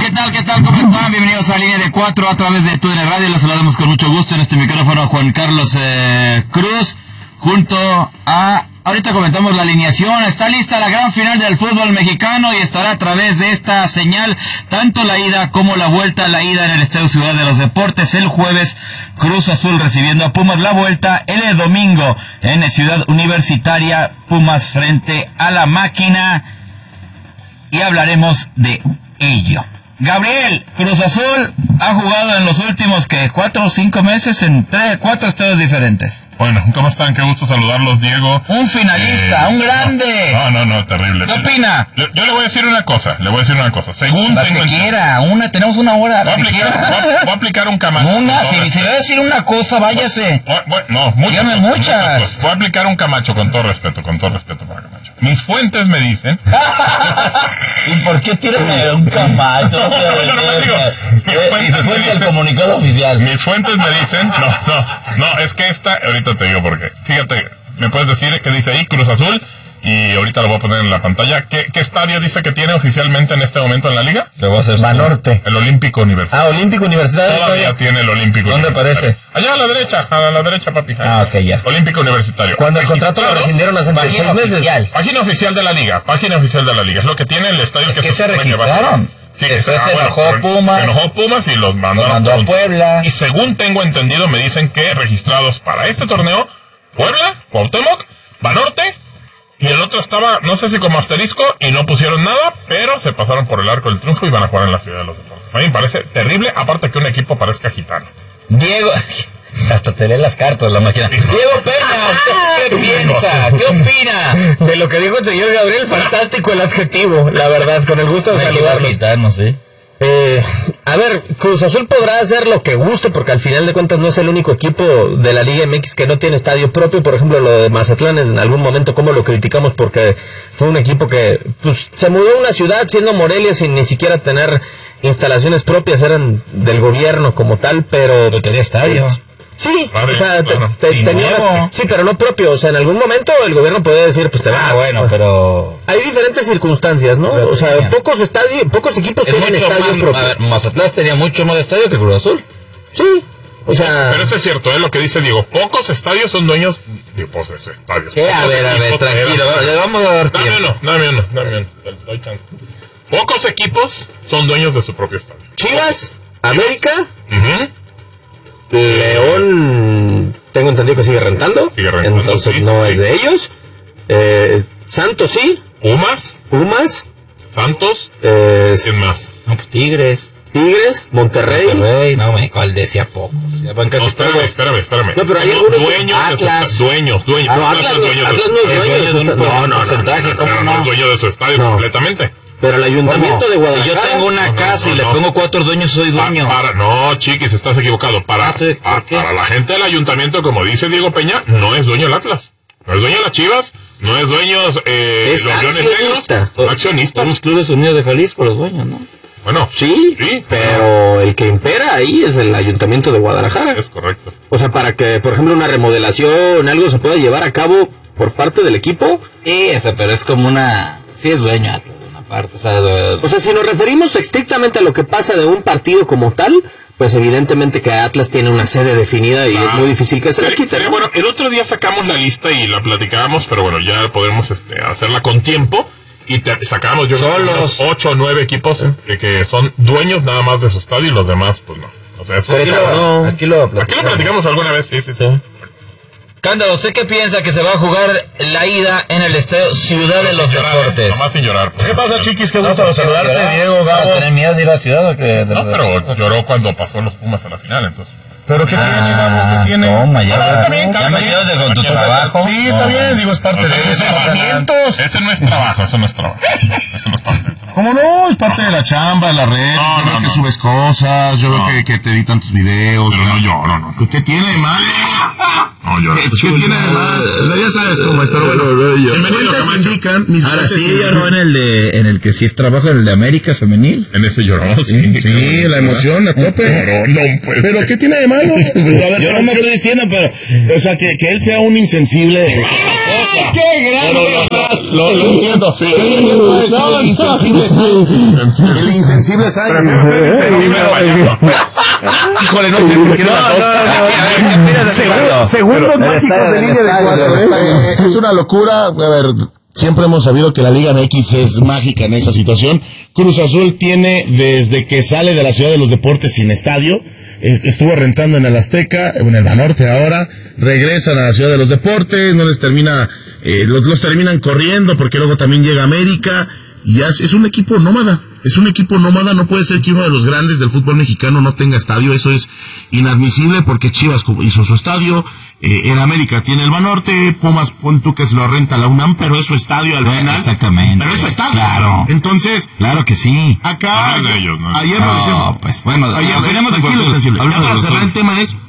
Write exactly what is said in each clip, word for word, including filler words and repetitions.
¿Qué tal, qué tal? ¿Cómo están? Bienvenidos a Línea de Cuatro a través de TUDN Radio. Los saludamos con mucho gusto en este micrófono Juan Carlos eh, Cruz, junto a... Ahorita comentamos la alineación. Está lista la gran final del fútbol mexicano y estará a través de esta señal tanto la ida como la vuelta. La ida en el Estadio Ciudad de los Deportes el jueves, Cruz Azul recibiendo a Pumas. La vuelta el domingo en Ciudad Universitaria, Pumas frente a la Máquina. Y hablaremos de ello. Gabriel, Cruz Azul ha jugado en los últimos, ¿qué? ¿Cuatro o cinco meses en tres, cuatro estadios diferentes? Bueno, ¿cómo están? Qué gusto saludarlos, Diego. Un finalista, eh, un grande. No, no, no, terrible. ¿Qué opina? Yo, yo le voy a decir una cosa, le voy a decir una cosa. Según la tengo que quiera, una, tenemos una hora. Voy a aplicar, voy a, voy a aplicar un camacho. Una, si, si le voy a decir una cosa, váyase. Voy, voy, no, muchas. Dígame cosas, muchas. muchas cosas. Voy a aplicar un camacho con todo respeto, con todo respeto para Camacho. Mis fuentes me dicen... ¿Y por qué tiene un camacho? O sea, no, no, no, digo, eh, y se fue el comunicado oficial. Mis fuentes me dicen... No, no, no, es que esta... Ahorita te digo por qué. Fíjate, me puedes decir que dice ahí Cruz Azul... Y ahorita lo voy a poner en la pantalla. ¿Qué, qué estadio dice que tiene oficialmente en este momento en la liga? Le voy a hacer Banorte. El Olímpico Universitario. Ah, Olímpico Universitario. Todavía tiene el Olímpico ¿Dónde Universitario. aparece? Allá a la derecha, a la derecha, papi. Ah, ok, ya. Olímpico Universitario. Cuando el contrato lo rescindieron hace seis meses. Oficial. Página oficial de la liga. Página oficial de la liga. Es lo que tiene el estadio. Es que que se supone que va- registraron. Sí, Después ah, se bueno, enojó pero- Pumas. se enojó Pumas y los mandaron Los mandó a por un- Puebla. Y según tengo entendido, me dicen que registrados para este torneo, Puebla, Cuauhtémoc, Banorte, y el otro estaba, no sé si como asterisco, y no pusieron nada, pero se pasaron por el arco del triunfo y van a jugar en la Ciudad de los Deportes. A mí me parece terrible, aparte que un equipo parezca gitano. Diego, hasta te lee las cartas la máquina. Diego Peña, ¿usted qué piensa? ¿Qué opina? De lo que dijo el señor Gabriel, fantástico el adjetivo, la verdad, con el gusto de saludarlos. Gitano, sí. Eh, a ver, Cruz Azul podrá hacer lo que guste, porque al final de cuentas no es el único equipo de la Liga M X que no tiene estadio propio. Por ejemplo, lo de Mazatlán en algún momento, como lo criticamos, porque fue un equipo que pues se mudó a una ciudad siendo Morelia sin ni siquiera tener instalaciones propias, eran del gobierno como tal, pero... Pero tenía estadio. Pues, sí, Claro, o sea, te- claro. te- Y tenías, nuevo. sí, pero no propio. O sea, en algún momento el gobierno podía decir, pues te vas. Ah, bueno, pero... Hay diferentes circunstancias, ¿no? Pero o sea, tenía. pocos estadios, pocos equipos Es tienen mucho estadio más, propio. a ver, Mazatlán tenía mucho más estadio que Cruz Azul. Sí, o sea... Pero eso es cierto, es lo que dice Diego. Pocos estadios son dueños de pues, de estadios. ¿Qué? A Pocos ver, a ver, equipos tranquilo, eran- le vamos a dar Dame tiempo. uno, dame uno, dame uno. Te doy chance. Pocos equipos son dueños de su propio estadio. Chivas, América, Ujú. León, tengo entendido que sigue rentando. Sigue rentando, Entonces sí, no sí. es de ellos. Eh, Santos sí, Pumas, Pumas, Santos, eh, ¿quién más? No, pues Tigres. Tigres, Monterrey. Monterrey, no, me ¿cuál decía poco? Ya van casi No, espérame, todos. espérame, espérame. No, pero hay Tengo algunos- dueños, de su Atlas. esta- dueños, dueños. Ah, no, Atlas no- dueño de Atlas su- no es Es dueño dueño de de su un estadio. No, no, no, porcentaje, no, no, ¿cómo No, no? no es dueño de su estadio No. completamente. Pero el ayuntamiento ¿Cómo? de Guadalajara... Yo tengo una No, no, casa y no, le no. pongo cuatro dueños, soy Pa- dueño. para, no, chiquis, estás equivocado. Para, Ah, sí, ¿por pa- qué? para la gente del ayuntamiento, como dice Diego Peña, no es dueño el Atlas. No es dueño de las Chivas, no es dueño eh, Es los Leones accionista. Negros, son accionistas. Son los Clubes Unidos de Jalisco los dueños, ¿no? Bueno, Sí, sí, pero el que impera ahí es el ayuntamiento de Guadalajara. es correcto. O sea, para que, por ejemplo, una remodelación, algo se pueda llevar a cabo por parte del equipo. Sí, o sea, pero es como una... Sí es dueño Atlas de una parte, o sea... de- O sea, si nos referimos estrictamente a lo que pasa de un partido como tal, pues evidentemente que Atlas tiene una sede definida y Ah, es muy difícil que se la sería- quite, sería ¿no? bueno, el otro día sacamos la lista y la platicábamos, pero bueno, ya podremos este, hacerla con tiempo. Y te, sacamos, yo creo, Solo. unos ocho o nueve equipos eh, que son dueños nada más de su estadio y los demás, pues no. O sea, eso Pero sí, no. Aquí lo aquí lo platicamos alguna vez, sí, sí, sí. Cándalo, ¿usted qué piensa que se va a jugar la ida en el Estadio Ciudad de Sin los llorar, Deportes? Nomás sin llorar. pues. ¿Qué pasa, chiquis? Qué gusto ¿por qué saludarte, llorar? Diego, Gabo. ¿Tener miedo de ir a la ciudad o qué? No, pero lloró cuando pasó los Pumas a la final, entonces. ¿Pero qué tiene, Gabo? ¿Qué tiene? Toma, ya. Ah, está bien, ya cada me quien. ayudas con tu Cada quien. trabajo. Sí, está No. bien, digo, es parte de Ese eso. es o sea, herramientas. Ese no es trabajo, eso no es trabajo. Eso no es parte del trabajo. ¿Cómo no? Es parte de la chamba, de la red. No, yo no, veo que no. subes cosas, yo No. veo que, que te editan tus videos. Pero no lloro, no. ¿Qué tiene de malo? No llora. Pues, ¿qué tiene de mal? Ya sabes cómo es, pero bueno. Mis fuentes indican, mis Ahora fuentes sí indican- lloró en el de, en el que sí es trabajo, en el de América femenil. En ese lloró, sí. Sí, la emoción, a tope. Lloró, no, pues. Pero ¿qué tiene de malo? A ver, Yo no me estoy diciendo, pero o sea, que, que él sea un insensible. ¡qué grande! Lo, lo entiendo, sí. El insensible Sainz. El insensible Sainz. Híjole, no sé por qué no la Segundos mágicos de línea de cuatro. Eh, Es una locura. A ver, siempre hemos sabido que la Liga M X es mágica en esa situación. Cruz Azul tiene, desde que sale de la Ciudad de los Deportes sin estadio, eh, estuvo rentando en el Azteca, en el Banorte ahora, regresan a la Ciudad de los Deportes, no les termina, eh, los, los terminan corriendo porque luego también llega América, y ya es, es un equipo nómada. Es un equipo nómada, no puede ser que uno de los grandes del fútbol mexicano no tenga estadio, eso es inadmisible porque Chivas hizo su estadio, eh, en América tiene el Banorte, Pumas, pon tú que se lo renta la UNAM, pero es su estadio al final. Exactamente. Pero es su estadio. Claro. Entonces, Claro que sí. acá, No es de ellos, ¿no? ayer lo No, decíamos. pues, bueno, ayer, opinemos de tranquilo, Cruz Azul. sensible. Ya Hablemos para de Cruz cerrar Azul. el tema es,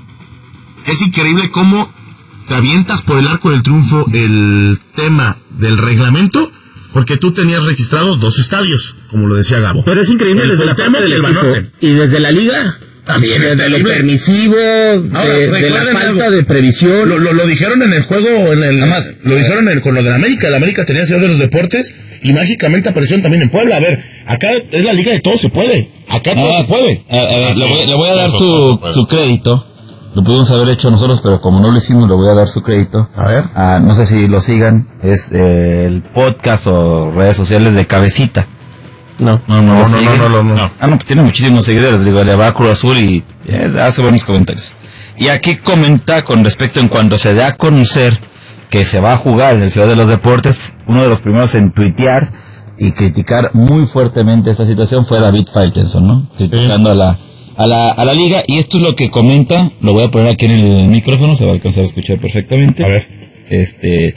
es increíble cómo te avientas por el arco del triunfo el tema del reglamento, porque tú tenías registrado dos estadios, como lo decía Gabo. Pero es increíble El desde la Cuauhtémoc parte del y el equipo Banorte. y desde la liga también, desde lo increíble. permisivo, de, Ahora, de la recuerden falta algo. de previsión. Lo, lo, lo dijeron en el juego, en el, Además, lo dijeron en el, con lo de la América. La América tenía Ciudad de los Deportes y mágicamente aparecieron también en Puebla. A ver, acá es la liga de todo se puede. Acá todo Ah, se puede. A, a ver, Ah, le, sí. voy, le voy a dar Eso su, puede. su crédito. Lo pudimos haber hecho nosotros, pero como no lo hicimos, le voy a dar su crédito. A ver. Ah, no sé si lo sigan. Es eh, el podcast o redes sociales de Cabecita. No. No, no, No, lo no, siguen. no, no, no, no. Ah, no, pues tiene muchísimos seguidores. Digo, le va a Cruz Azul y eh, hace buenos comentarios. Y aquí comenta con respecto en cuando se da a conocer que se va a jugar en el Ciudad de los Deportes, uno de los primeros en tuitear y criticar muy fuertemente esta situación fue David Faitelson, ¿no? Criticando a la a la a la liga, y esto es lo que comenta. Lo voy a poner aquí en el micrófono, se va a alcanzar a escuchar perfectamente. A ver. Este,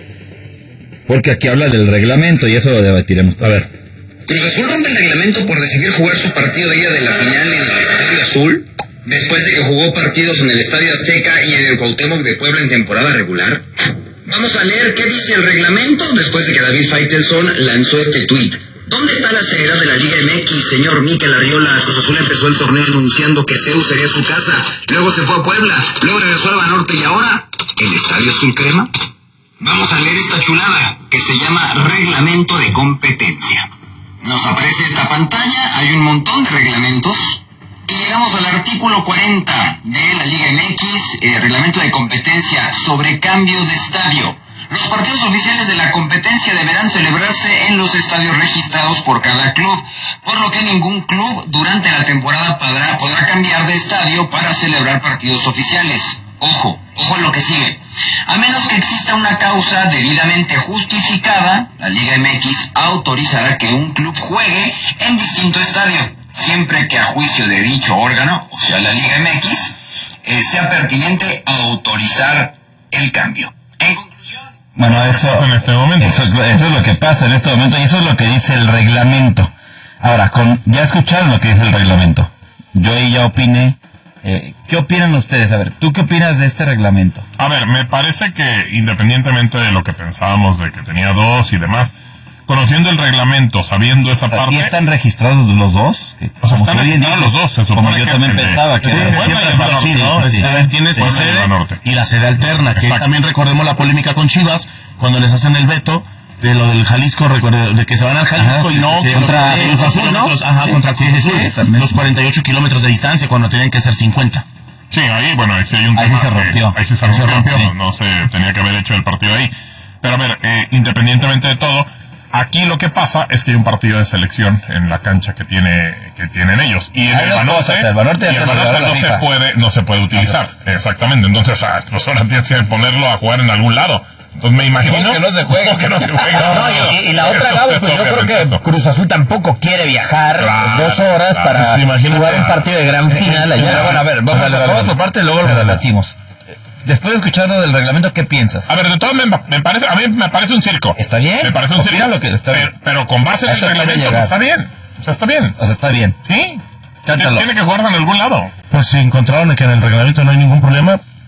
porque aquí habla del reglamento y eso lo debatiremos. A ver. Cruz Azul rompe el reglamento por decidir jugar su partido de ida de la final en el Estadio Azul, después de que jugó partidos en el Estadio Azteca y en el Cuauhtémoc de Puebla en temporada regular. Vamos a leer qué dice el reglamento después de que David Faitelson lanzó este tuit. ¿Dónde está la seriedad de la Liga M X, señor Mikel Arriola? Cruz Azul empezó el torneo anunciando que C E U sería su casa, luego se fue a Puebla, luego regresó al Banorte y ahora, ¿el Estadio Azul Crema? Vamos a leer esta chulada, que se llama Reglamento de Competencia. Nos aparece esta pantalla, hay un montón de reglamentos, y llegamos al artículo cuarenta de la Liga M X, eh, Reglamento de Competencia sobre cambio de estadio. Los partidos oficiales de la competencia deberán celebrarse en los estadios registrados por cada club, por lo que ningún club durante la temporada podrá, podrá cambiar de estadio para celebrar partidos oficiales. Ojo, ojo a lo que sigue. A menos que exista una causa debidamente justificada, la Liga M X autorizará que un club juegue en distinto estadio, siempre que a juicio de dicho órgano, o sea la Liga M X, eh, sea pertinente autorizar el cambio. En conclusión... Bueno, eso, pasa en este momento. Eso, eso es lo que pasa en este momento y eso es lo que dice el reglamento. Ahora, con, ya escucharon lo que dice el reglamento. Yo ahí ya opiné. Eh, ¿Qué opinan ustedes? A ver, ¿tú qué opinas de este reglamento? A ver, me parece que independientemente de lo que pensábamos de que tenía dos y demás, conociendo el reglamento, sabiendo esa O sea, parte... ¿sí están registrados los dos? Que, O sea, como están tú bien registrados dices, los dos, se como supone yo que también es el de- pensaba que Sí, era- sí, sí, Siempre ha sí, sido así, ¿no? sí, sí, Es- sí. Tienes Sí, tu sí, sede el Banorte. y la sede alterna, que Exacto. también recordemos la polémica con Chivas, cuando les hacen el veto de lo del Jalisco, recuerda, de que se van al Jalisco Ajá, y sí, no, sí, que contra los, Cruz los Azul, ¿no? kilómetros, ajá, Sí, contra sí, Cruz sí, Azul, sí, también. los cuarenta y ocho kilómetros de distancia cuando tenían que ser cincuenta. Sí, ahí, bueno, ahí sí hay un Ahí tema sí se que- rompió. ahí sí se Ahí se rompió. rompió. No, no se tenía que haber hecho el partido ahí. Pero a ver, eh, independientemente de todo, aquí lo que pasa es que hay un partido de selección en la cancha que tiene que tienen ellos. Y en Hay el dos Banorte, cosas, el Banorte ya y se el lo Banorte llevaron a no la se FIFA. puede, no se puede utilizar. Exactamente. Entonces, ah, pues ahora tienes que ponerlo a jugar en algún lado. Entonces me imagino que no se juegue. que no se juegue. No, y, y la otra, Eso- Gabo, eso pues yo creo obviamente que eso. Cruz Azul tampoco quiere viajar Claro, dos horas claro. para Pues imagínate. jugar un partido de gran final allá. Pero bueno, a ver, vamos Dale, a dale, vamos dale. por parte y luego lo Dale, dale. debatimos. Después de escuchar lo del reglamento, ¿qué piensas? A ver, de todo me, me parece, a mí me parece un circo. ¿Está bien? Me parece un Opina circo. lo que está bien. pero, pero con base en A el eso quiero reglamento, llegar. pues, está bien. O sea, está bien. O sea, está bien. Sí. Cántalo. Tiene que jugar en algún lado. Pues si encontraron que en el reglamento no hay ningún problema,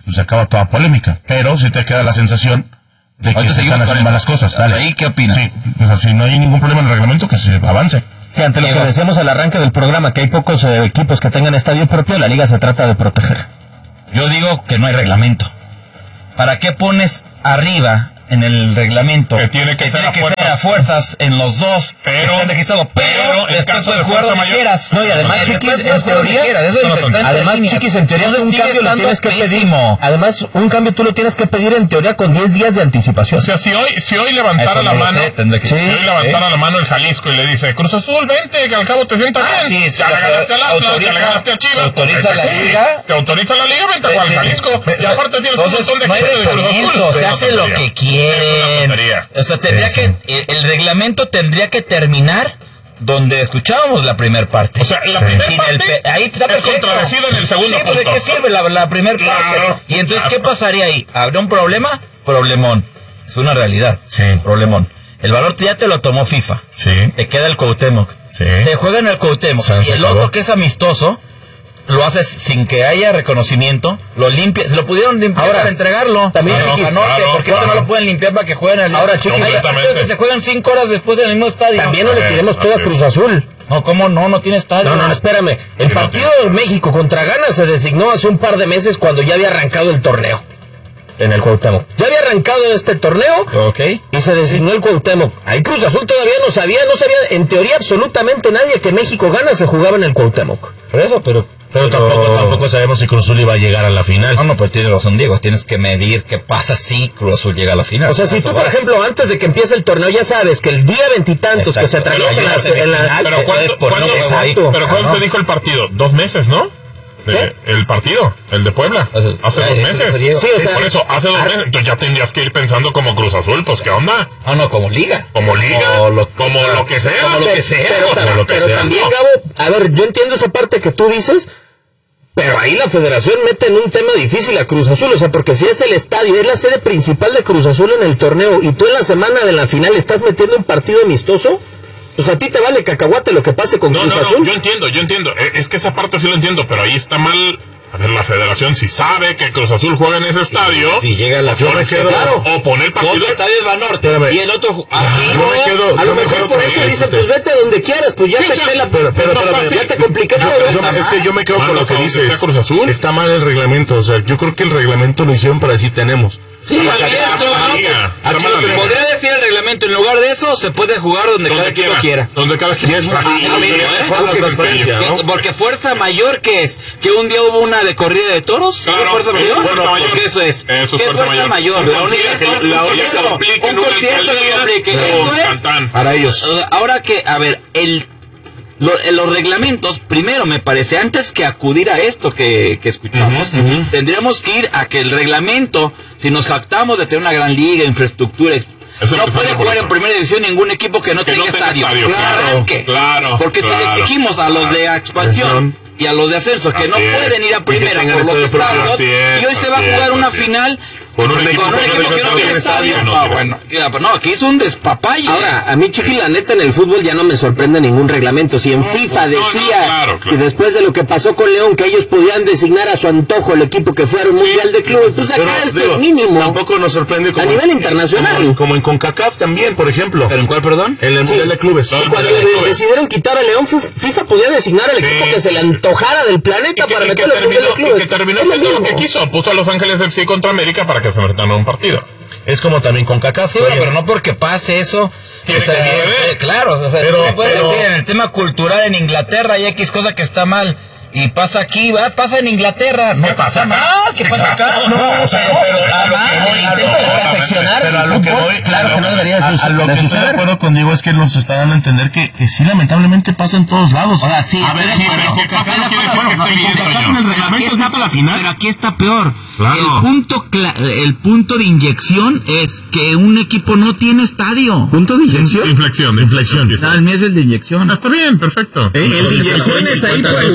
pues se acaba toda polémica. Pero sí te queda la sensación de que se están haciendo malas cosas. Dale. ¿Ahí qué opinas? Sí, o sea, si no hay ningún problema en el reglamento, que se avance. Que ante lo que decíamos al arranque del programa, que hay pocos eh, equipos que tengan estadio propio, la liga se trata de proteger. Yo digo que no hay reglamento. ¿Para qué pones arriba en el reglamento que tiene que, que, ser, tiene a que fuerzas. ser a fuerzas en los dos pero, que están registrados? Pero, pero en después caso puedes de jugar donde mayor, quieras. No, y además, Después Chiquis, puedes en jugar donde teoría, quieras. Eso no, es no, no. además, Chiquis, en teoría un cambio lo tienes que pedir. Además, un cambio tú lo tienes que pedir en teoría con diez días de anticipación. O sea, si hoy, si hoy levantara Eso la no lo mano, sé, tendré que- si Sí, hoy levantara sí. la mano el Jalisco y le dice, Cruz Azul, vente, que al cabo te sienta Ah, bien. sí, sí, ya le o sea, ganaste al Atlas, ya autoriza- le ganaste a Chivas. autoriza pues, la vete, liga. Te autoriza la liga, vente a jugar al Sí. Jalisco. Y aparte tienes un Entonces, montón de no hay gente de Cruz Azul. reglamento, se Es una hace lo tontería. que Es quieren. una tontería. O sea, tendría Sí, que el, el reglamento tendría que terminar donde escuchábamos la primera parte. O sea, la Sí. primera Sin parte el pe- ahí está es perfecto. contradecida en el segundo Sí, pues, punto. ¿de qué sirve la, la primera Claro, parte? Y entonces, claro. ¿qué pasaría ahí? ¿Habrá un problema? Problemón. Es una realidad. Sí. Problemón. El valor ya te lo tomó FIFA. Sí. Te queda el Cuauhtémoc. Sí. Te juega en el Cuauhtémoc. Se Y el acabó. otro que es amistoso, lo haces sin que haya reconocimiento, lo limpias, se lo pudieron limpiar Ahora, para entregarlo. también, Pero Chiquis, Banorte, claro, ¿por qué claro. no lo pueden limpiar para que jueguen el Ahora, Chiquis, Hay partidos completamente. que se juegan cinco horas después en el mismo estadio. También no le Ok, tiremos todo a ok. Cruz Azul. No, ¿cómo no? No tiene estadio. No, no, no, espérame. El Sí, no partido de México contra Ghana se designó hace un par de meses cuando ya había arrancado el torneo. En el Cuauhtémoc. Ya había arrancado este torneo. Ok. Y se designó el Cuauhtémoc. Ahí Cruz Azul todavía no sabía, no sabía en teoría absolutamente nadie que México Ghana se jugaba en el Cuauhtémoc. Por eso, pero... Pero tampoco, tampoco sabemos si Cruz Azul iba a llegar a la final. No, no, pero tiene razón, Diego. Tienes que medir qué pasa si Cruz Azul llega a la final. O sea, si Eso tú, por vas. ejemplo, antes de que empiece el torneo, ya sabes que el día veintitantos que se Exacto. atraviesa en la... Pero en la- Pero Eh, ¿cuándo, por ¿cuándo- no juego ahí. Exacto. pero ¿cuándo Ah, se no. dijo el partido? ¿Dos meses, no? De- ¿Qué? el partido, el de Puebla. O sea, hace eh, dos eso meses. fue Diego. Sí, o sea, por eso, hace dos ar- meses. Entonces ya tendrías que ir pensando como Cruz Azul, pues ¿qué onda? Ah, no, como liga. Como liga, Como lo- como lo que sea. como lo que Pero- sea, Pero, como tam- lo que pero sea. también, No. Gabo, a ver, yo entiendo esa parte que tú dices, pero ahí la federación mete en un tema difícil a Cruz Azul, o sea, porque si es el estadio, es la sede principal de Cruz Azul en el torneo, y tú en la semana de la final estás metiendo un partido amistoso, pues a ti te vale cacahuate lo que pase con No, Cruz no, no, Azul. yo entiendo, yo entiendo. Eh, Es que esa parte sí lo entiendo, pero ahí está mal. A ver, la federación si sabe que Cruz Azul juega en ese estadio, Si llega a la o poner- final, claro, o poner partido. Otro estadio es Banorte. Espérame. Y el otro... aquí. Yo me quedo, A yo lo me mejor quedo por con eso lo que dicen, dijiste. pues vete donde quieras, pues ya Sí, te o sea, eché la... Pero, pero, No, espérame, fácil. ya te compliqué todo. Yo- ¿no? es que yo me quedo con lo que Mándalo a donde dices. sea Cruz Azul. Está mal el reglamento. O sea, yo creo que el reglamento lo hicieron para decir tenemos. Sí, Está aquí mal la esto, liga. ¿no? Está Aquí mal lo la que liga. podría decir el reglamento, en lugar de eso, se puede jugar donde, cada Donde equipo quiera, quiera. donde cada quien Y es muy- Ah, y- no, y- mínimo, ¿eh? mejor la Aunque transparencia, ¿Qué- ¿no? Porque fuerza mayor, ¿qué es? ¿Que un día hubo una de corrida de toros? ¿Eso Claro, es fuerza eso mayor? es fuerza mayor. Porque eso es. Eso es ¿Qué es fuerza fuerza mayor? mayor. La única que- que la un única que aplique en un una concierto que alcaldía, lo aplique. no, Eso es. cantán. Para ellos. O sea, ahora que, a ver, el lo- eh, los reglamentos, primero me parece, antes que acudir a esto que, que escuchamos, Ujú, ujú. tendríamos que ir a que el reglamento, si nos jactamos de tener una gran liga, infraestructura, Es no empezando puede por jugar eso. en primera división ningún equipo que no Que tenga no tenga estadio. estadio, claro, Arranque. claro, Porque si le claro, exigimos a los de claro. expansión y a los de ascenso que Así no es. pueden ir a Y que primera tengan por los estadio propio. estadios, Así es, y hoy se va a así jugar es, una así es. final Con un equipo con un que no equipo que tiene no tiene estadio. estadio. No Ah, tiene. bueno, ya, pues no, aquí es un despapalle. Ahora, a mí, Chiqui, la neta, en el fútbol ya no me sorprende ningún reglamento. Si en FIFA pues, no, no, decía, claro, claro. y después de lo que pasó con León, que ellos podían designar a su antojo el equipo que fuera un mundial de clubes, pues acá Pero, esto digo, es mínimo. Tampoco nos sorprende como A nivel internacional. Como, como en CONCACAF también, por ejemplo. ¿Pero en cuál, perdón? En el Mundial de Clubes. Todo el Cuando Mundial de de- Clubes. decidieron quitar a León, Fif- FIFA podía designar al equipo Sí. que se le antojara del planeta Y que, para y que meterlo en el mundial terminó, de clubes. y que terminó Es lo haciendo lo que mismo. quiso. Puso a Los Ángeles F C contra América para que se enfrentaran a un partido. Es como también CONCACAF. Sí, bueno, pero no porque pase eso. Tiene o sea, que ver. eh, claro, o sea, Pero- tú no puedes pero- decir en el tema cultural en Inglaterra hay X cosa que está mal. Y pasa aquí, va, pasa en Inglaterra. No pasa acá? nada. ¿Qué Sí, pasa acá? claro. No, No, o sea, pero- pero a lo que voy, a lo- intento de perfeccionar pero a el lo que fútbol, voy, claro a lo- que no debería de a- a suceder. lo que estoy de acuerdo conmigo es que nos está dando a entender que, que sí, lamentablemente pasa en todos lados. O sea, sí, a ver, estoy sí, de pero acuerdo. ¿qué pasa? Estoy de No quiere acuerdo, decir que pero esté bien, con- Toño. con el reglamento es vete a la final. Pero aquí está peor. Claro. El punto cla- el punto de inyección es que un equipo no tiene estadio. ¿Punto de inyección? Inflexión, inflexión. Ah, el mío es el de inyección. Está bien, perfecto. El de inyección es ahí por el hueso al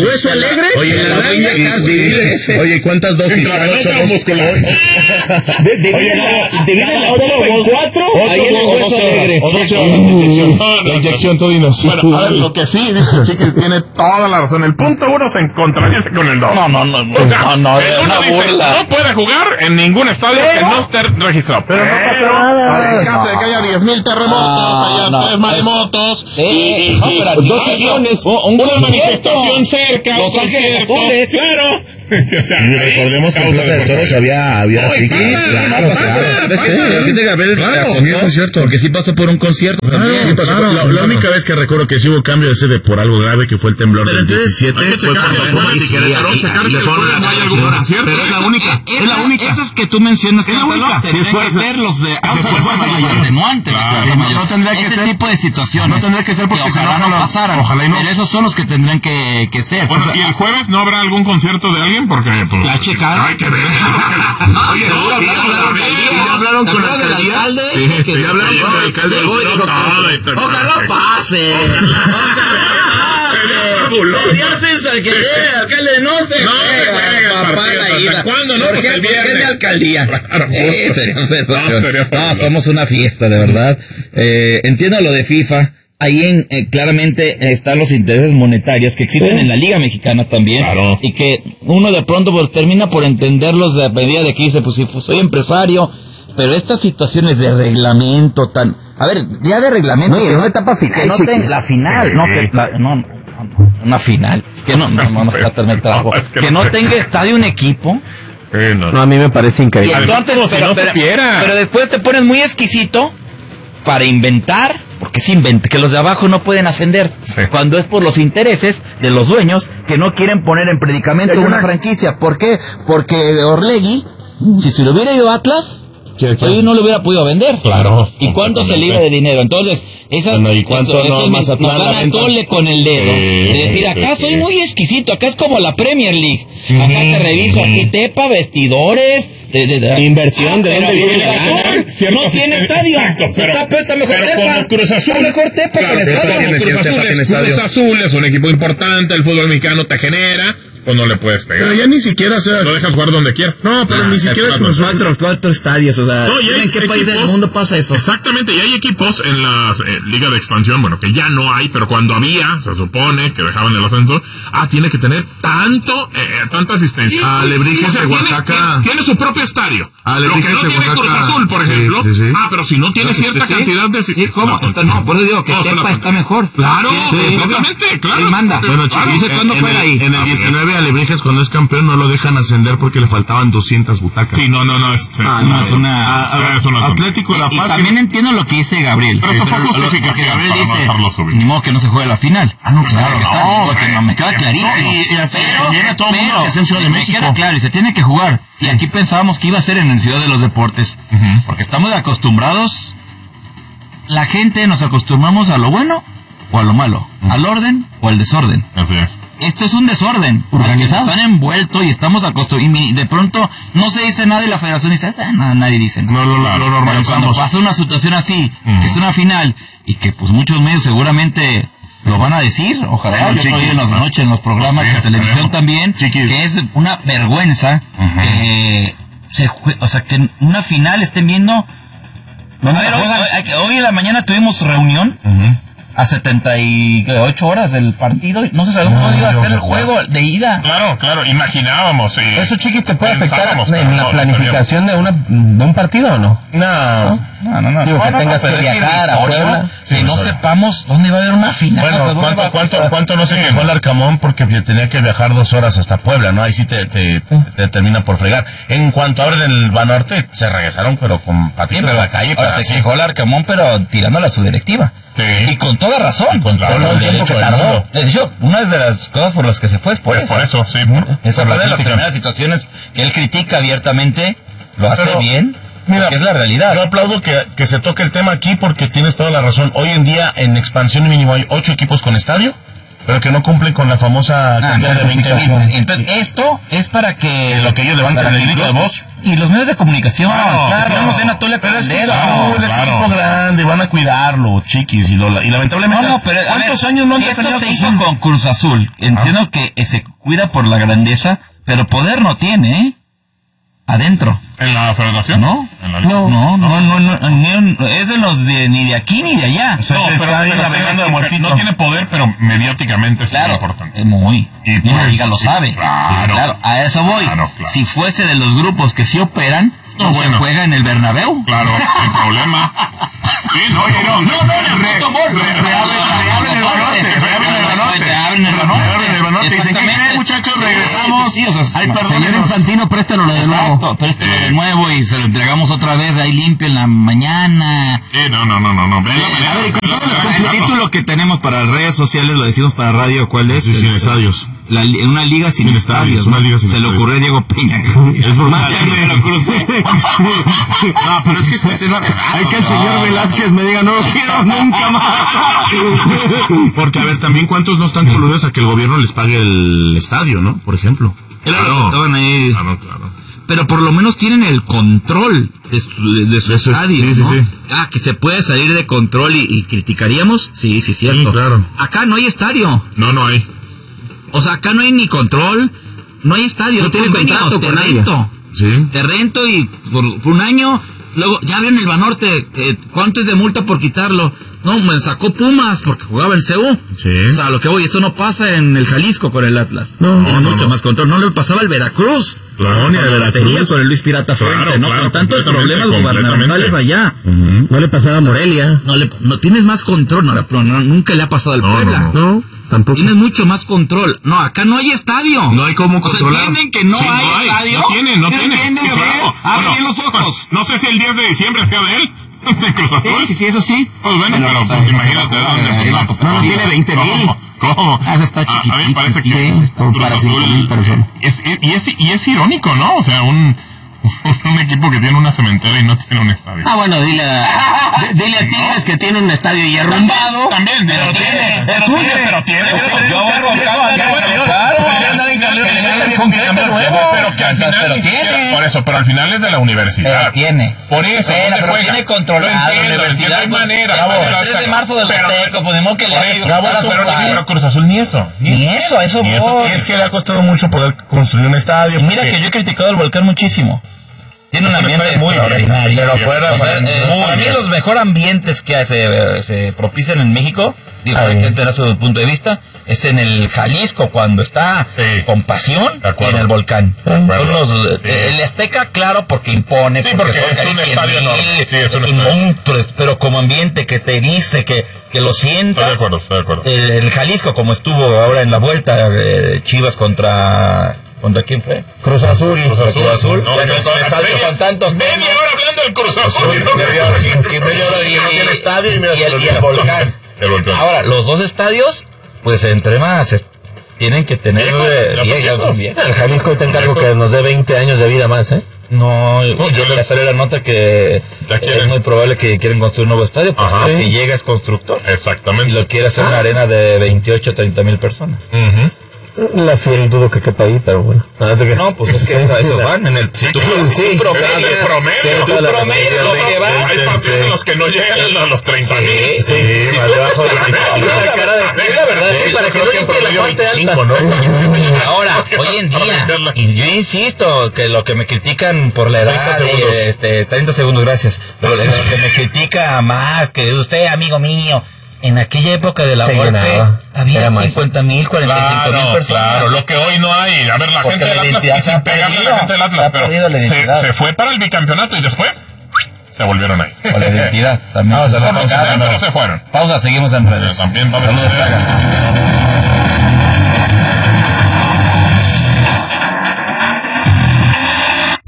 Alegre? Oye, la oye, ya casi. sí. Oye, ¿cuántas dosis? Divide la ocho en cuatro, ahí en el Hueso Alegre. La inyección Todinos. Bueno, a ver, lo que sí dice Chiquis tiene toda la razón. El punto uno se contradice con el dos. No, no, no, no, O sea, no, no, el es uno una dice, burla. no puede jugar en ningún estadio que no esté registrado. Pero no pasa nada. En caso de que haya diez mil terremotos, Ah, haya no, tres maremotos, Sí, y, no, pero aquí dos no, millones, no, un Una concierto. manifestación cerca, Los un Ángeles concierto. Azules. Claro. O sea, y recordemos que en causa Plaza de de Toros había, había No, así. pasa, Claro, pasa, claro. ¿Ves qué? Dice Gabriel, Claro, sí, es cierto. porque sí pasó por un concierto. Sí, pasó. Claro, la, la claro. única vez que recuerdo que sí hubo cambio de sede por algo grave, que fue el temblor Pero del entonces, diecisiete, hay que fue checar, cuando ¿no? Pumas Sí, y Querétaro ahí- checar ahí que le fueron ponen a algún algún concierto. Pero es la única, es la única. Esas que tú mencionas, Es la única. Tendrían Sí, que fuerza. ser los de Es fuerza fuerza mayor, mayor. atenuante de Claro, fuerza no- mayor. no tendría que Ese ser- tipo de situaciones. no tendría que ser porque que se ojalá enojan no los- pasaran. ojalá y no. Pero esos son los que tendrán que, que ser. Bueno, O sea, y el jueves no habrá algún concierto de alguien porque pues, ¿La checaron? hay que ver. Oye, no, ¿Y ya hablaron- y y ya hablaron con la alcaldía? Sí, Que- ya hablaron con el alcalde. Ojalá pase. Alcalde, no se No se juega el partido, ¿hasta cuándo? No, pues el viernes. de alcaldía. Claro, Eh, seríamos eso. No, sería No, fabuloso. somos una fiesta, de verdad. Eh, entiendo lo de FIFA. Ahí en, eh, claramente están los intereses monetarios que existen en la Liga Mexicana también. Claro. Y que uno de pronto pues termina por entenderlos a medida de que dice, pues si pues, soy empresario, pero estas situaciones de reglamento tan... A ver, ya de reglamento... No, y en una etapa que final, no chiquis. ten- la final, Sí. no, que la- no, no, no, una final. Que no, no, no, no, espérate, me trago. No, es que Que no no te- tenga estadio un equipo. Eh, no. No, a mí me parece Y increíble. Además, como si no pero, supiera. pero después te pones muy exquisito para inventar, porque se inventa que los de abajo no pueden ascender. Sí. Cuando es por los intereses de los dueños que no quieren poner en predicamento una franquicia. ¿Por qué? Porque Orlegui, si se le hubiera ido a Atlas, ¿Qué- qué? hoy no lo hubiera podido vender. Claro. ¿Y cuánto se libra de dinero? Entonces, esas, Bueno, ¿y cuánto eso- no eso es- Mazatlán nos la dan a venta? tole con el dedo. Sí, de decir, acá sí, soy sí. muy exquisito, acá es como la Premier League. Acá te reviso, aquí tepa, vestidores, de, de, de- Inversión, ¿de Ah, dónde pero viene la Cruz Azul lana? Cierto, no sí, tiene eh, estadio. exacto, pero- está, está mejor pero tepa. como Cruz Azul. Está mejor tepa Claro, con pero estadio. como tiene- Cruz tiene- Azul tiene es estadio. Cruz Azul, es un equipo importante, el fútbol mexicano te genera, pues no le puedes pegar. Pero ya ni siquiera se... Lo dejas jugar donde quiera. No, pero ni siquiera es Cruz Azul. Cuatro, cuatro estadios, o sea, No, y hay ¿en qué país del equipos- mundo pasa eso? Exactamente, y hay equipos en la eh, Liga de Expansión, bueno, que ya no hay, pero cuando había, se supone que dejaban el ascenso, ah, tiene que tener tanto, eh, tanta asistencia. Alebrijes O sea, de tiene- Oaxaca. Tiene, tiene su propio estadio. Alebrijes Lo que no de tiene Cruz Oaxaca. Azul, por Sí, ejemplo. sí, sí. Ah, pero si no tiene cierta sí. cantidad de... Sí, ¿cómo? Está- no, por eso digo que No, Tepa suena- está mejor. Claro, Sí, completamente, él claro. manda. Bueno, Claro, Chiquis, ¿dice cuándo en, juega el, ahí? en el diecinueve Alebrijes cuando es campeón no lo dejan ascender porque le faltaban doscientas butacas. Sí, no, no, no, es, Ah, no, es una- ah, ah, es una Atlético de La y Paz. también entiendo lo que dice Gabriel. Pero eso fue lo- lo- justificación porque Gabriel para no dice, dejarlo subir. ni modo que no se juegue la final. Ah, no, claro, que está, no, digo, que no, me queda clarísimo. no, y- y hasta le conviene a todo el mundo pero que esté en Ciudad de me México. queda claro, y se tiene que jugar. Y aquí pensábamos que iba a ser en el Ciudad de los Deportes. Porque estamos acostumbrados, la gente nos acostumbramos a lo bueno o a lo malo, al orden o al desorden. Así es. Esto es un desorden organizado. Nos han envuelto y estamos acostumbrados. Y de pronto no se dice nada y la federación dice, ah, nada, nadie dice nada. No, lo, lo, lo Pero cuando normalizamos. pasa una situación así, que es una final, y que pues muchos medios seguramente lo van a decir, ojalá, Bueno, yo estoy chiquis, en las noches, en los programas sí, de televisión esperemos. también, Chiquis. que es una vergüenza que se jue- o sea, que en una final estén viendo. A ver, hoy, hoy- hoy en la mañana tuvimos reunión a setenta y ocho horas del partido, y no se sabía cómo iba a ser el juego de ida. Claro, claro, imaginábamos. Sí. ¿Eso, Chiquis, te puede afectar Pensábamos, en pero la no, no planificación de, una, de un partido o no? No. No, no, no. Digo, No, que no, tengas no, que pero es viajar a irrisorio Puebla. que Sí, no irrisorio. sepamos dónde va a haber una final. Bueno, o sea, dónde va a ¿cuánto, costar. cuánto, cuánto no se quejó el Arcamón porque tenía que viajar dos horas hasta Puebla, ¿no? Ahí sí te, te, te termina por fregar. En cuanto abren el Banorte, se regresaron, pero con patitas de la calle. Ahora pero se así. quejó el Arcamón, pero tirándole a su directiva. Sí. Y con toda razón. con Por todo el el tiempo derecho que del tardó. mundo. De hecho, una de las cosas por las que se fue es por Es eso. por eso, sí. Esa Por fue la de las crítica. primeras situaciones que él critica abiertamente. Lo hace Pero, bien. Mira, porque es la realidad. Yo aplaudo que, que se toque el tema aquí porque tienes toda la razón. Hoy en día en expansión mínimo hay ocho equipos con estadio, pero que no cumplen con la famosa Ah, cantidad de veinte mil. Entonces, esto es para que... Lo que ellos levantan para el que grito de voz. Y los medios de comunicación. Claro, Claro, claro. vamos en Atole Pero es que Caldero. Azul es claro. equipo grande, van a cuidarlo, chiquis, y, lo, y lamentablemente... No, no, pero a ¿cuántos ver, años no han si esto defendido se a hizo Azul? con Cruz Azul, entiendo que eh, se cuida por la grandeza, pero poder no tiene, ¿eh? Adentro. ¿En la federación? ¿No? En la No, no, no, no, no, ni- es de los de ni de aquí ni de allá. O sea, No, se pero, está ahí pero navegando sí, de muertito. no tiene poder, pero mediáticamente es Claro, muy importante. es muy. Y Y pues, la liga lo sí, sabe. claro. a eso voy. Claro, claro. Si fuese de los grupos que sí operan, no, No, se bueno. juega en el Bernabéu. Claro, sin problema. Sí, no, oye, no, no, no, re- re- reabren reabren el Banorte, reabren el Banorte. Reabren el Banorte. Reabren el Banorte. Dicen, ¿qué Exactamente. creen, muchachos? Regresamos. Sí, sí, sí, o sea, Ay, no, perdónenos. señor Infantino, préstanos de nuevo. Exacto, préstelo Eh. de nuevo y se lo entregamos otra vez ahí limpio en la mañana. Sí, no, no, no, no, no. Ve la manera. A ver, y con ve la todo manera. el título que tenemos para redes sociales, lo decimos para radio, ¿cuál es? Sí, sin estadios. La, li- una liga sin, Sin estadios, estadios, ¿no? una liga sin Se le estadios. ocurrió a Diego Peña. Es brutal. Mándame, lo crucé. No, pero es que esa es la verdad. Hay que el señor Velázquez me diga, no lo quiero nunca más. Porque, a ver, también cuántos no están coludidos a que el gobierno les pague el estadio, ¿no? Por ejemplo. Era lo que estaban ahí. Claro, claro. Pero por lo menos tienen el control de su, de, de su De su- estadio, sí, sí, ¿no? sí. Ah, que se puede salir de control y, y criticaríamos. Sí, sí, cierto. Sí, claro. Acá no hay estadio. No, no hay. O sea, acá no hay ni control, no hay estadio. No tiene Convenios, contrato te con nadie. rento. Sí. Te rento y por, por un año, luego, ya ven el Banorte, eh, ¿cuánto es de multa por quitarlo? No, me sacó Pumas porque jugaba en C U. Sí. O sea, lo que voy, eso no pasa en el Jalisco con el Atlas. No, Tiene no, mucho no. más control. No le pasaba al Veracruz. Claro, ni al Con la Veracruz. batería con el Luis Pirata Claro, Fuente, ¿no? claro, Con tantos completamente, problemas gubernamentales completamente. allá. No le pasaba a Morelia. No, le, no tienes más control, no, no, no, nunca le ha pasado al No, Puebla. no, No, tampoco. Tienes mucho más control. No, acá no hay estadio. No hay cómo O sea, controlar. entienden que no, Sí, hay, estadio. No tienen, no ¿Sí tienen. entienden, Sí, Gabriel? claro. Abre Bueno, bien los ojos. pues, no sé si el diez de diciembre sea de él. De Cruz Azul. Sí, sí, sí, eso sí. Pues bueno, Pero, pero o sea, pues, no imagínate se va a dónde. jugar, pues, la no, cosa- no, no tiene veinte mil. ¿Cómo? ¿Cómo? Ah, eso está A- A, mí me chiquitito, parece que sí, está Cruz para cinco Azul mil personas. es, es- y, es, y es irónico, ¿no? O sea, un, un equipo que tiene una cementera y no tiene un estadio. Ah, bueno, dile a, d- dile a Tigres que tiene un estadio y arrumbado. También, pero tiene, pero tiene, pero tiene. Yo voy con calma, Pero que al final Pero ni siquiera- tiene. por eso, pero al final es de la universidad. Pero tiene. Por eso, Pero, ¿dónde pero juega? tiene controlado Lo la entiendo, universidad. entiendo, hay manera. Gabo, hay manera, el tres de pero- marzo del pero- Boteco, pues, ni modo que le por haga eso, igual Gabo, a su pero- padre. pero Cruz Azul ni eso. Ni eso, a eso Ni eso voy. tiene. Es que le ha costado mucho poder construir un estadio. Y mira porque- que yo he criticado al Volcán muchísimo. Tiene un Es un ambiente estadio muy extraordinario. bien. Pero fuera, O sea, eh, muy para mí bien. los mejores ambientes que se, se propician en México, digo, hay que tener su punto de vista, es en el Jalisco, cuando está Sí. con pasión, De acuerdo. en el volcán. De acuerdo. Son los, Sí. eh, el Azteca, claro, porque impone, Sí, porque son es un casi estadio cien enorme. mil, Sí, es un un estadio. monstruo, pero como ambiente que te dice que, que lo sientas. Estoy de acuerdo, estoy de acuerdo. El, el Jalisco, como estuvo ahora en la vuelta, eh, Chivas contra... ¿Contra quién fue? Cruz Azul. Cruz Azul. Cruz Azul. No, Bueno, no, es un no, estadio media- con tantos media premios. hora hablando del Cruz Azul. y no sé- media hora, que media hora y no tiene estadio y mira, Y se el, lo y el olvida. volcán. El volcán. Ahora, los dos estadios, pues entre más, eh, tienen que tener... Viejos, eh, ya son vie- ya viejos. son viejos. El Jalisco te encargo que nos dé veinte años de vida más, ¿eh? No, yo yo le- le salió la nota que Ya quieren. es muy probable que quieren construir un nuevo estadio, pues Ajá. lo que llega es constructor. Exactamente. Y lo quiere hacer una arena de veintiocho a treinta mil personas. Ujú. La fiel dudo que quepa ahí, pero bueno. No, pues es que a eso van en el... Si tú, Sí, tú promedias- Pero el promedio. tú toda la promedias razón. lo que va... Hay partidos en los que no llegan a los treinta mil. Sí, más debajo de La cara de que la verdad Sí, sí, para que creo no que en limpie la promedio parte alta. veinticinco, ¿no? Ahora, hoy en Para día, venderla. y yo insisto que lo que me critican por la edad, treinta segundos. y, este, treinta segundos, gracias, pero lo que me critica más, que usted, amigo mío, en aquella época de la Se golpe, llenaba. había Era más. cincuenta mil, cuarenta y cinco mil Claro, personas. claro, lo que hoy no hay. A ver, la Porque gente del la Atlas, identidad y se sin ha pegarle a perdido, la gente del se Atlas, ha pero perdido la se, identidad. se fue para el bicampeonato y después se volvieron ahí. O la identidad también. Vamos a hacer No, pausa, se- no. pero se fueron. Pausa, seguimos en redes. También vamos Saludos, a Fraga.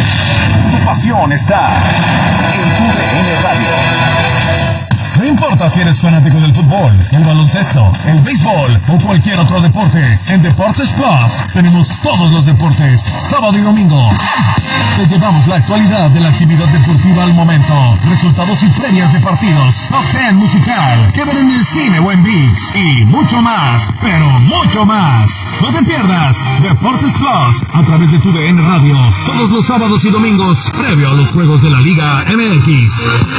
Tu pasión está en tu D N Radio. No importa si eres fanático del fútbol, el baloncesto, el béisbol o cualquier otro deporte. En Deportes Plus tenemos todos los deportes, sábado y domingo. Te llevamos la actualidad de la actividad deportiva al momento, resultados y previas de partidos, top ten musical, que ver en el cine o en ViX y mucho más, pero mucho más. No te pierdas Deportes Plus a través de tu D N Radio, todos los sábados y domingos, previo a los juegos de la Liga M X.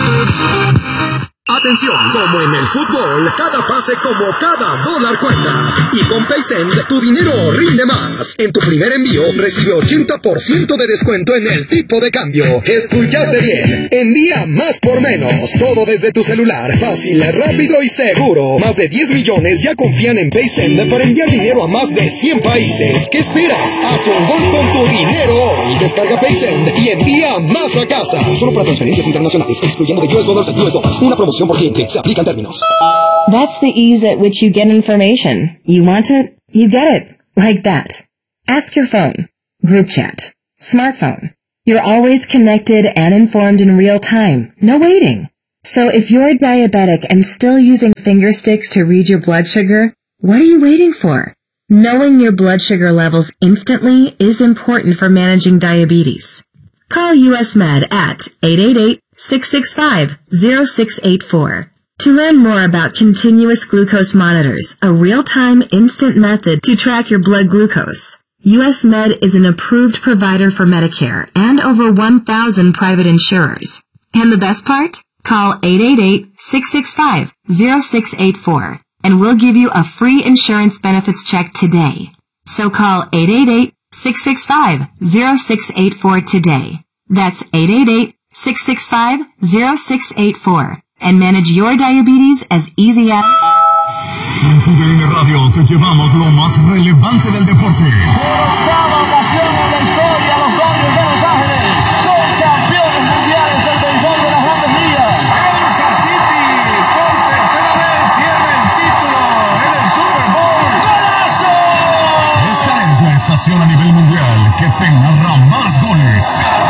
Atención, como en el fútbol, cada pase como cada dólar cuenta. Y con PaySend, tu dinero rinde más. En tu primer envío, recibe ochenta por ciento de descuento en el tipo de cambio. ¿Escuchaste bien? Envía más por menos. Todo desde tu celular. Fácil, rápido y seguro. Más de diez millones ya confían en PaySend para enviar dinero a más de cien países. ¿Qué esperas? Haz un gol con tu dinero hoy. Descarga PaySend y envía más a casa. Solo para transferencias internacionales, excluyendo de U S dólares a U S dólares. Una promoción por cliente. Se aplican términos. That's the ease at which you get information. You want it, you get it. Like that. Ask your phone. Group chat. Smartphone. You're always connected and informed in real time. No waiting. So if you're diabetic and still using finger sticks to read your blood sugar, what are you waiting for? Knowing your blood sugar levels instantly is important for managing diabetes. Call U S Med at eight eight eight, six six five, zero six eight four. To learn more about continuous glucose monitors, a real-time instant method to track your blood glucose, U S Med is an approved provider for Medicare and over one thousand private insurers. And the best part? Call eight eight eight, six six five, zero six eight four and we'll give you a free insurance benefits check today. So call eight eight eight, six six five, zero six eight four today. That's eight eight eight, six six five, zero six eight four and manage your diabetes as easy as... En tu D N Radio te llevamos lo más relevante del deporte. Por octava ocasión en la historia, los Dodgers de Los Ángeles son campeones mundiales del béisbol de las Grandes Ligas. Kansas City por tercera vez pierde el título en el Super Bowl. ¡Golazo! Esta es la estación a nivel mundial que te narra más goles.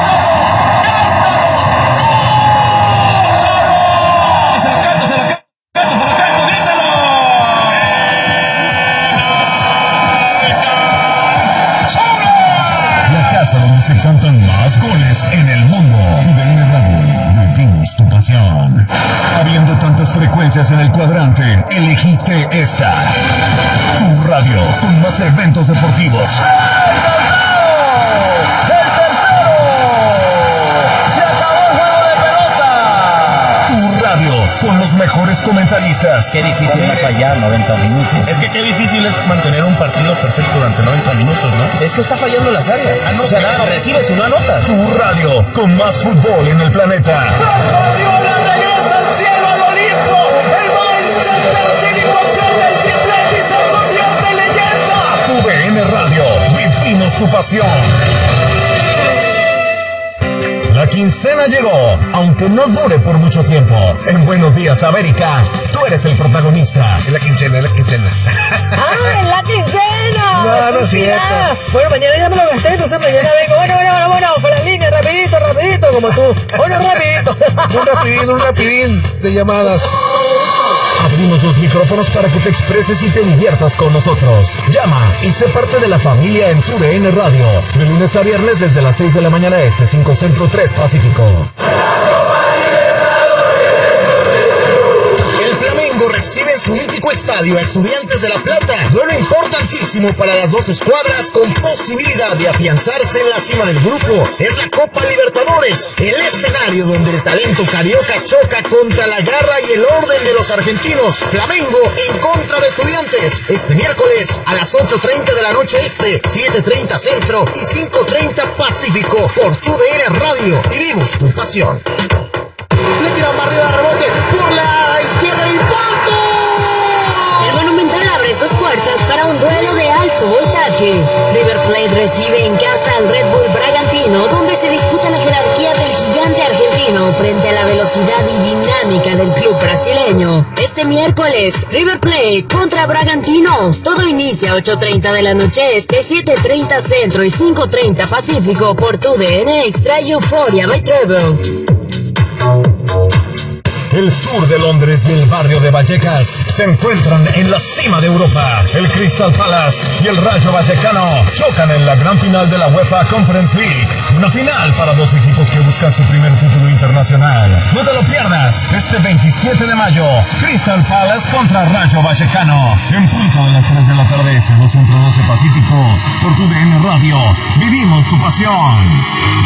Donde se cantan más goles en el mundo. Tu D N Radio, vivimos tu pasión. Habiendo tantas frecuencias en el cuadrante, elegiste esta. Tu radio, con más eventos deportivos. Con los mejores comentaristas. Qué difícil es fallar noventa minutos. Es que qué difícil es mantener un partido perfecto durante noventa minutos, ¿no? Es que está fallando las áreas. Ah, no, o sea, no recibes y no anotas. Tu radio, con más fútbol en el planeta. Guardiola regresa al cielo, al Olimpo. El Manchester City completa el triplete y se convierte en leyenda. Tu D N Radio, vivimos tu pasión. La quincena llegó, aunque no dure por mucho tiempo. En Buenos Días, América, tú eres el protagonista. Es la quincena, es la quincena. ¡Ah, es la quincena! No, no es cierto. Bueno, mañana ya me lo gasté, entonces mañana vengo. Bueno, bueno, bueno, bueno, con las líneas, rapidito, rapidito, como tú. Bueno, rapidito. Un rapidín, un rapidín de llamadas. Abrimos los micrófonos para que te expreses y te diviertas con nosotros. Llama y sé parte de la familia en tu D N Radio. De lunes a viernes desde las seis de la mañana este, cinco Centro, tres Pacífico. El Flamengo recibe en su mítico estadio a Estudiantes de La Plata. Duelo importantísimo para las dos escuadras con posibilidad de afianzarse en la cima del grupo. Es la Copa Libertadores, el escenario donde el talento carioca choca contra la garra y el orden de los argentinos. Flamengo en contra de Estudiantes. Este miércoles a las ocho treinta de la noche este, siete treinta Centro y cinco treinta Pacífico por tu D N Radio. Vivimos tu pasión. Le tiran barrida de rebote por la izquierda, el impacto. El Monumental abre sus puertas para un duelo de alto voltaje. River Plate recibe en casa al Red Bull Bragantino, donde se disputa la jerarquía del gigante argentino frente a la velocidad y dinámica del club brasileño. Este miércoles, River Plate contra Bragantino. Todo inicia a ocho treinta de la noche este, siete treinta Centro y cinco treinta Pacífico por tu D N Extra y Euphoria by Treble. El sur de Londres y el barrio de Vallecas se encuentran en la cima de Europa. El Crystal Palace y el Rayo Vallecano chocan en la gran final de la UEFA Conference League. Una final para dos equipos que buscan su primer título internacional. No te lo pierdas. Este veintisiete de mayo, Crystal Palace contra Rayo Vallecano. En punto de las tres de la tarde este, dos centro doce Pacífico. Por tu D N Radio. Vivimos tu pasión.